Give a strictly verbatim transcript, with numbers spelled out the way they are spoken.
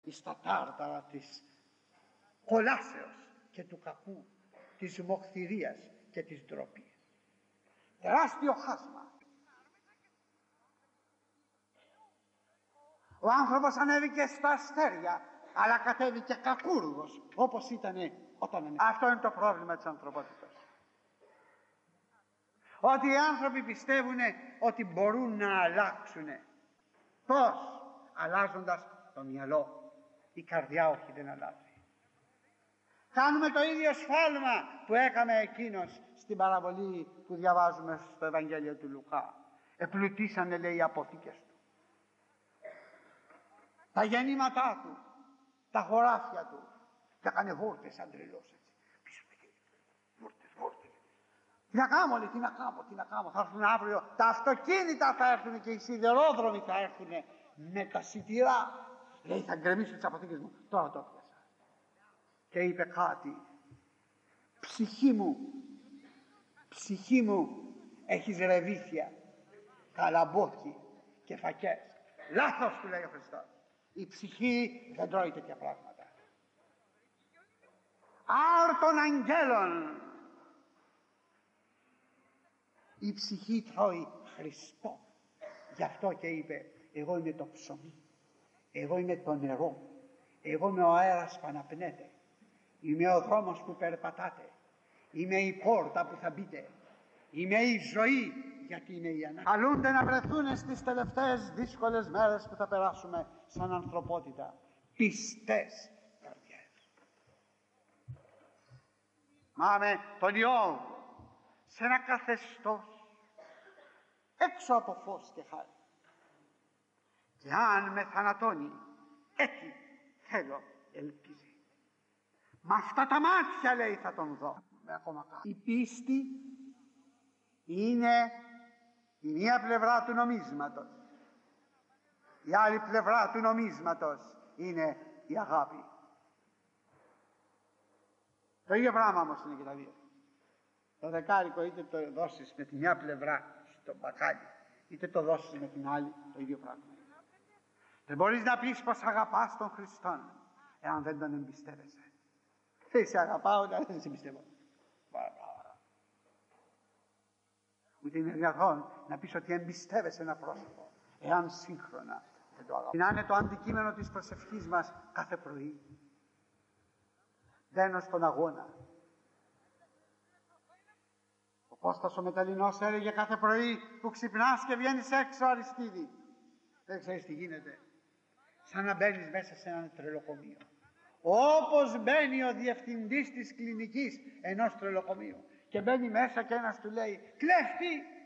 εις τα τάρταρα της κολάσεως και του κακού, της μοχθηρίας και της ντροπής. Τεράστιο χάσμα. Ο άνθρωπος ανέβηκε στα αστέρια, αλλά κατέβηκε κακούργος, όπως ήταν όταν ανέβηκε. Αυτό είναι το πρόβλημα της ανθρωπότητας. Ότι οι άνθρωποι πιστεύουν ότι μπορούν να αλλάξουν. Πώς? Αλλάζοντας το μυαλό. Η καρδιά όχι, δεν αλλάζει. Κάνουμε το ίδιο σφάλμα που έκαμε εκείνος στην παραβολή που διαβάζουμε στο Ευαγγέλιο του Λουκά. Επλουτίσανε, λέει, οι απόθηκες του, τα γεννήματά του, τα χωράφια του, και έκανε βόρτες σαν τρελός έτσι. Πίσω εκεί, βόρτες, βόρτες. Τι να κάνω, λέει, τι να κάνω, τι να κάνω. Θα έρθουν αύριο τα αυτοκίνητα, θα έρθουν και οι σιδηρόδρομοι θα έρθουν με τα σιτηρά. Λέει, θα γκρεμίσω τις αποθήκες μου. Τώρα το έπιασα. Και είπε κάτι. Ψυχή μου, ψυχή μου, έχεις ρεβίθια, καλαμπόκι και φακές. Λάθος, του λέει ο Χριστός. Η ψυχή δεν τρώει τέτοια πράγματα. Άρ των αγγέλων. Η ψυχή τρώει Χριστό. Γι' αυτό και είπε, εγώ είμαι το ψωμί, εγώ είμαι το νερό, εγώ είμαι ο αέρας που αναπνέεται, είμαι ο δρόμος που περπατάτε, είμαι η πόρτα που θα μπείτε, είμαι η ζωή, γιατί είμαι η ανάγκη. Καλούνται να βρεθούν στις τελευταίες δύσκολες μέρες που θα περάσουμε σαν ανθρωπότητα πιστές καρδιές. Μάμε τον Ιώβ σε ένα καθεστώς έξω από φως και χάρη. Και αν με θανατώνει, έτσι θέλω ελπίζει. Μ' αυτά τα μάτια, λέει, θα τον δω. Η πίστη είναι η μία πλευρά του νομίσματος. Η άλλη πλευρά του νομίσματος είναι η αγάπη. Το ίδιο πράγμα όμως είναι και τα δύο. Το δεκάρικο είτε το δώσεις με τη μια πλευρά στο μπακάλι, είτε το δώσεις με την άλλη, το ίδιο πράγμα. Δεν μπορείς να πεις πως αγαπάς τον Χριστόν εάν δεν τον εμπιστεύεσαι. Δεν σε αγαπάω, δεν σε εμπιστεύω. Ούτε είναι δυνατόν να πεις ότι εμπιστεύεσαι ένα πρόσωπο εάν σύγχρονα δεν το αγαπάς. Να είναι το αντικείμενο της προσευχής μας κάθε πρωί. Μπαίνω στον αγώνα. Ο Κώστας ο Μεταλλινός έλεγε κάθε πρωί που ξυπνάς και βγαίνεις έξω, Αριστίδη, δεν ξέρεις τι γίνεται. Σαν να μπαίνεις μέσα σε ένα τρελοκομείο. Όπως μπαίνει ο διευθυντής της κλινικής ενός τρελοκομείου και μπαίνει μέσα και ένας του λέει, κλέφτη,